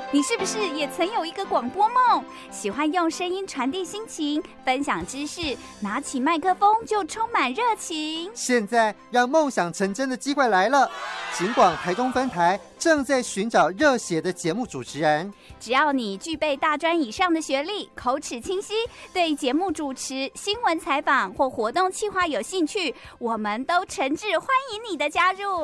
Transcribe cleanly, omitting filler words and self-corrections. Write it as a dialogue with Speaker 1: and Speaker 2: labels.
Speaker 1: 你是不是也曾有一个广播梦？喜欢用声音传递心情，分享知识，拿起麦克风就充满热情。
Speaker 2: 现在让梦想成真的机会来了，警广台中分台正在寻找热血的节目主持人。
Speaker 1: 只要你具备大专以上的学历，口齿清晰，对节目主持、新闻采访或活动企划有兴趣，我们都诚挚欢迎你的加入。